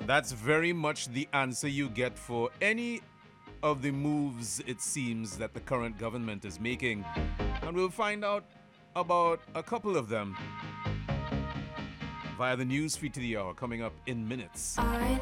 That's very much the answer you get for any of the moves it seems that the current government is making. And we'll find out about a couple of them via the news feed to the hour coming up in minutes.